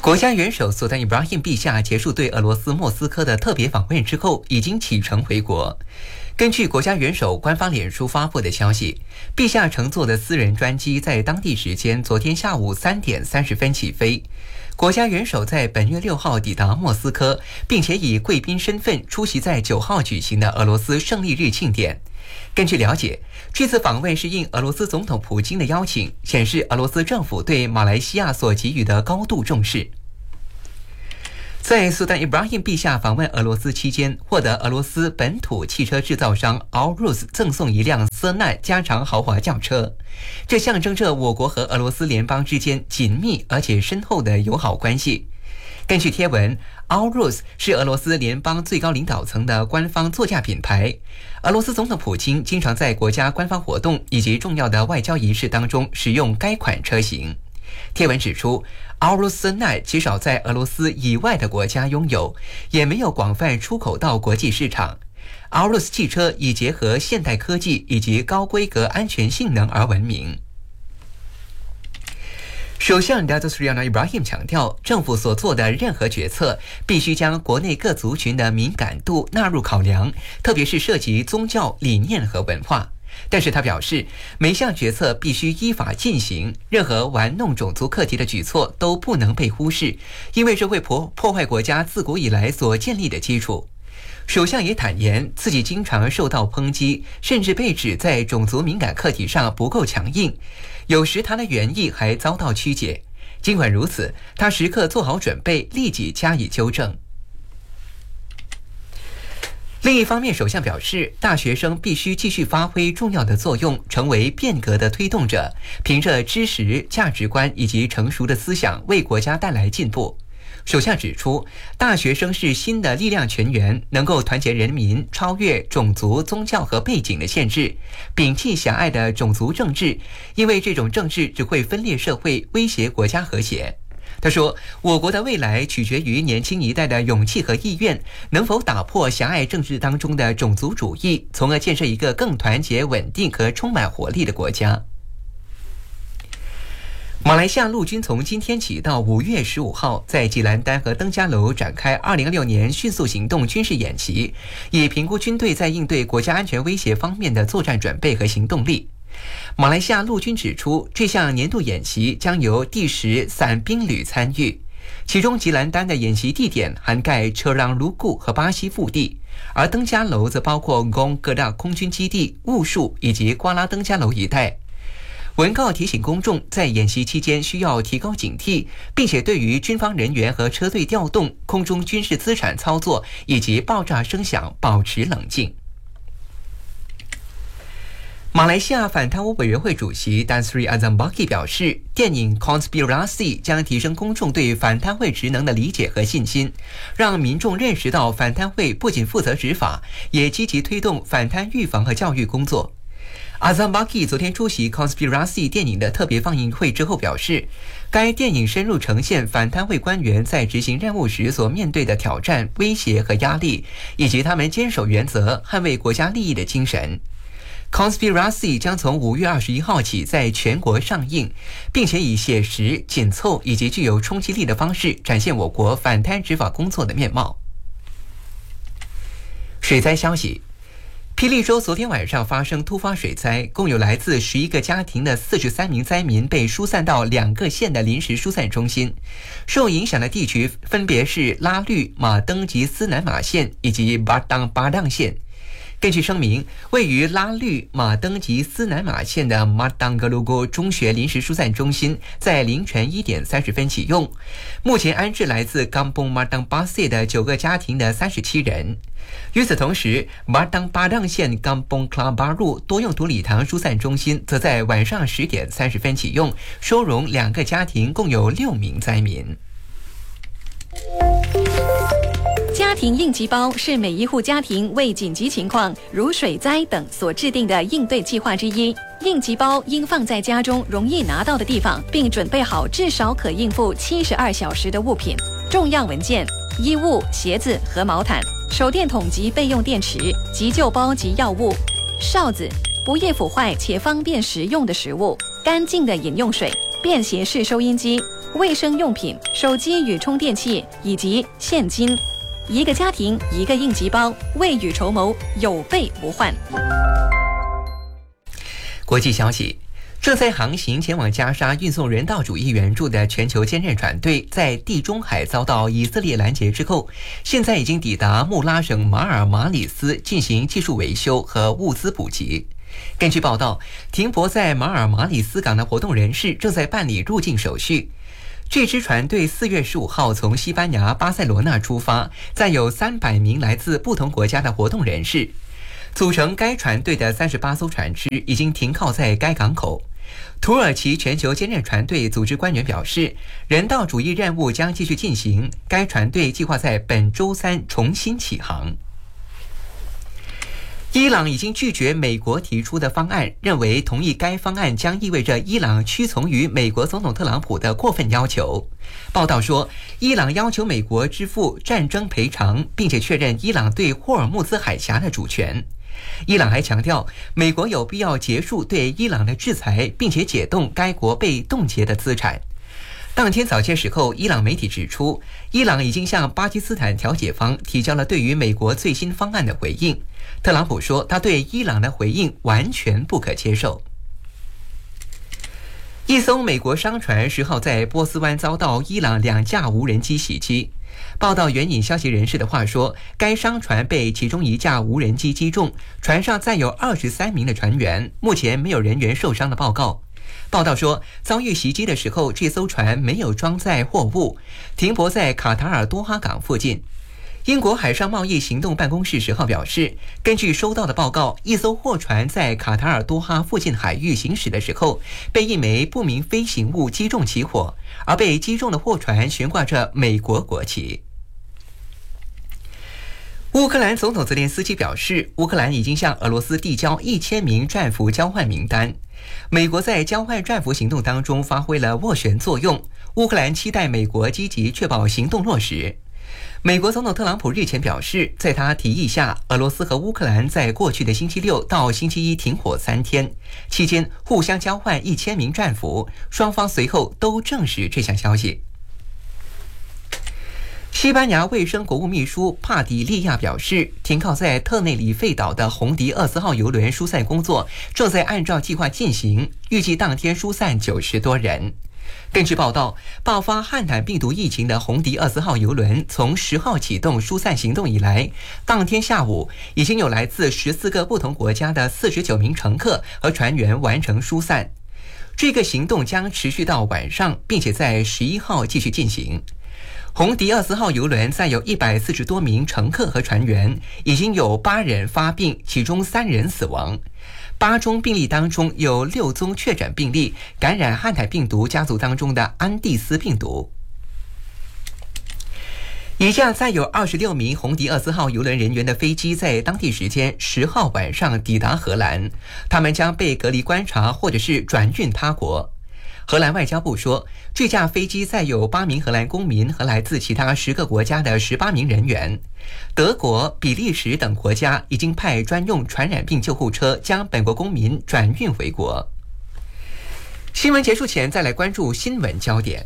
国家元首苏丹伊布拉欣陛下结束对俄罗斯莫斯科的特别访问之后，已经启程回国。根据国家元首官方脸书发布的消息，陛下乘坐的私人专机在当地时间昨天下午3点30分起飞。国家元首在本月6号抵达莫斯科，并且以贵宾身份出席在9号举行的俄罗斯胜利日庆典。根据了解，这次访问是应俄罗斯总统普京的邀请，显示俄罗斯政府对马来西亚所给予的高度重视。在苏丹伊布拉欣陛下访问俄罗斯期间，获得俄罗斯本土汽车制造商 Aurus 赠送一辆瑟纳加长豪华轿车，这象征着我国和俄罗斯联邦之间紧密而且深厚的友好关系。根据贴文， Aurus 是俄罗斯联邦最高领导层的官方座驾品牌。俄罗斯总统普京经常在国家官方活动以及重要的外交仪式当中使用该款车型。贴文指出， Aurus Senat 极少在俄罗斯以外的国家拥有，也没有广泛出口到国际市场。Aurus 汽车以结合现代科技以及高规格安全性能而闻名。首相 Datuk Seri Anwar Ibrahim 强调，政府所做的任何决策必须将国内各族群的敏感度纳入考量，特别是涉及宗教理念和文化。但是他表示，每项决策必须依法进行，任何玩弄种族课题的举措都不能被忽视，因为这会破坏国家自古以来所建立的基础。首相也坦言，自己经常受到抨击，甚至被指在种族敏感课题上不够强硬，有时他的原意还遭到曲解。尽管如此，他时刻做好准备，立即加以纠正。另一方面，首相表示，大学生必须继续发挥重要的作用，成为变革的推动者，凭着知识、价值观以及成熟的思想，为国家带来进步。首相指出，大学生是新的力量泉源，能够团结人民，超越种族、宗教和背景的限制，摒弃狭隘的种族政治，因为这种政治只会分裂社会，威胁国家和谐。他说，我国的未来取决于年轻一代的勇气和意愿，能否打破狭隘政治当中的种族主义，从而建设一个更团结、稳定和充满活力的国家。马来西亚陆军从今天起到5月15号，在吉兰丹和登嘉楼展开2026年迅速行动军事演习，以评估军队在应对国家安全威胁方面的作战准备和行动力。马来西亚陆军指出，这项年度演习将由第10伞兵旅参与，其中吉兰丹的演习地点涵盖车朗卢固和巴西腹地，而登嘉楼则包括贡各大空军基地、雾树以及瓜拉登嘉楼一带。文告提醒公众，在演习期间需要提高警惕，并且对于军方人员和车队调动、空中军事资产操作以及爆炸声响保持冷静。马来西亚反贪污委员会主席 Tan Sri Azam Baki 表示，电影 Conspiracy 将提升公众对反贪会职能的理解和信心，让民众认识到反贪会不仅负责执法，也积极推动反贪预防和教育工作。Azam Baki 昨天出席 Conspiracy 电影的特别放映会之后表示，该电影深入呈现反贪会官员在执行任务时所面对的挑战、威胁和压力，以及他们坚守原则、捍卫国家利益的精神。Conspiracy 将从5月21号起在全国上映，并且以写实、紧凑以及具有冲击力的方式展现我国反贪执法工作的面貌。水灾消息，霹雳州昨天晚上发生突发水灾，共有来自11个家庭的43名灾民被疏散到2个县的临时疏散中心。受影响的地区分别是拉律、马登及斯南马县以及巴当县。根据声明，位于拉律、马登及斯南马县的马当格鲁沟中学临时疏散中心在凌晨1点30分启用，目前安置来自冈崩马当巴塞的9个家庭的37人。与此同时，马当巴让县冈崩克拉巴路多用途礼堂疏散中心则在晚上10点30分启用，收容2个家庭，共有6名灾民。 家庭应急包是每一户家庭为紧急情况如水灾等所制定的应对计划之一。应急包应放在家中容易拿到的地方，并准备好至少可应付72小时的物品、重要文件、衣物、鞋子和毛毯、手电筒及备用电池、急救包及药物、哨子、不易腐坏且方便食用的食物、干净的饮用水、便携式收音机、 卫生用品、手机与充电器以及现金。一个家庭一个应急包，未雨绸缪，有备无患。 国际消息。正在航行前往加沙运送人道主义援助的全球坚韧船队，在地中海遭到以色列拦截之后，现在已经抵达穆拉省马尔马里斯进行技术维修和物资补给。根据报道，停泊在马尔马里斯港的活动人士正在办理入境手续。这支船队4月15号从西班牙巴塞罗那出发，载有300名来自不同国家的活动人士。组成该船队的38艘船只已经停靠在该港口。土耳其全球坚韧船队组织官员表示，人道主义任务将继续进行，该船队计划在本周3重新起航。伊朗已经拒绝美国提出的方案，认为同意该方案将意味着伊朗屈从于美国总统特朗普的过分要求。报道说，伊朗要求美国支付战争赔偿，并且确认伊朗对霍尔木兹海峡的主权。伊朗还强调，美国有必要结束对伊朗的制裁，并且解冻该国被冻结的资产。当天早些时候，伊朗媒体指出，伊朗已经向巴基斯坦调解方提交了对于美国最新方案的回应。特朗普说，他对伊朗的回应完全不可接受。一艘美国商船10号在波斯湾遭到伊朗2架无人机袭击。报道援引消息人士的话说，该商船被其中1架无人机击中，船上载有23名的船员，目前没有人员受伤的报告。报道说，遭遇袭击的时候，这艘船没有装载货物，停泊在卡塔尔多哈港附近。英国海上贸易行动办公室10号表示，根据收到的报告，一艘货船在卡塔尔多哈附近海域行驶的时候，被一枚不明飞行物击中起火，而被击中的货船悬挂着美国国旗。乌克兰总统泽连斯基表示，乌克兰已经向俄罗斯递交1000名战俘交换名单。美国在交换战俘行动当中发挥了斡旋作用，乌克兰期待美国积极确保行动落实。美国总统特朗普日前表示，在他提议下，俄罗斯和乌克兰在过去的星期6到星期1停火3天，期间互相交换1000名战俘，双方随后都证实这项消息。西班牙卫生国务秘书帕迪利亚表示，停靠在特内里费岛的红迪24号邮轮疏散工作正在按照计划进行，预计当天疏散90多人。根据报道，爆发汉坦病毒疫情的红迪24号邮轮从10号启动疏散行动以来，当天下午已经有来自14个不同国家的49名乘客和船员完成疏散。这个行动将持续到晚上，并且在11号继续进行。红迪24号邮轮载有140多名乘客和船员，已经有8人发病，其中3人死亡。8宗病例当中有6宗确诊病例感染汉坦病毒家族当中的安地斯病毒。一架载有26名红迪24号邮轮人员的飞机在当地时间10号晚上抵达荷兰，他们将被隔离观察或者是转运他国。荷兰外交部说，这架飞机载有8名荷兰公民和来自其他10个国家的18名人员。德国、比利时等国家已经派专用传染病救护车将本国公民转运回国。新闻结束前，再来关注新闻焦点。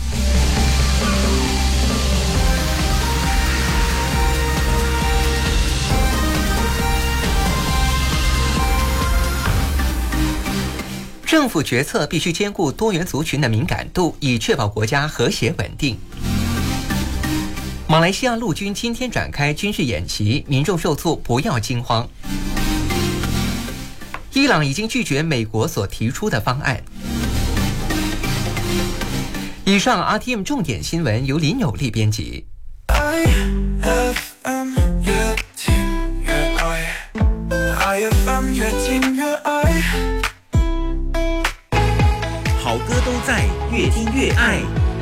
政府决策必须兼顾多元族群的敏感度，以确保国家和谐稳定。马来西亚陆军今天展开军事演习，民众受促不要惊慌。伊朗已经拒绝美国所提出的方案。以上 RTM 重点新闻由林有利编辑。 好歌都在，越听越爱。